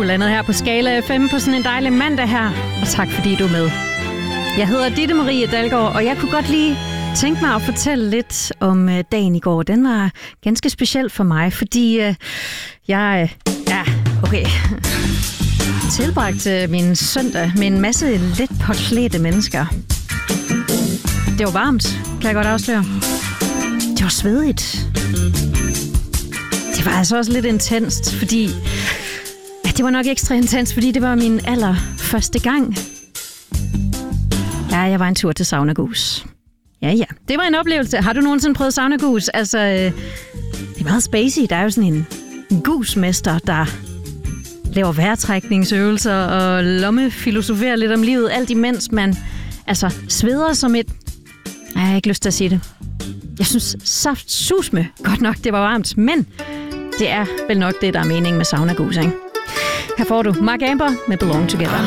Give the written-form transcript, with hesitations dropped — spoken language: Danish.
er landet her på Skala FM på sådan en dejlig mandag her. Og tak fordi du er med. Jeg hedder Ditte Marie Dalgaard, og jeg kunne godt lige tænke mig at fortælle lidt om dagen i går. Den var ganske speciel for mig, fordi jeg tilbragte min søndag med en masse let påklædte mennesker. Det var varmt, kan jeg godt afsløre. Det var svedigt. Det var altså også lidt intenst, fordi... Ja, det var nok ekstra intens, fordi det var min allerførste gang. Ja, jeg var en tur til Sauna Gus. Ja. Det var en oplevelse. Har du nogensinde prøvet Sauna Gus? Altså, det er meget spacey. Der er jo sådan en gusmester, der laver vejrtrækningsøvelser og lommefilosoferer lidt om livet. Alt imens man sveder som et... Jeg har ikke lyst til at sige det. Jeg synes saftsusme godt nok, det var varmt, men det er vel nok det, der er meningen med Sauna Gus, ikke? Her får du Mark Amber med Belong Together.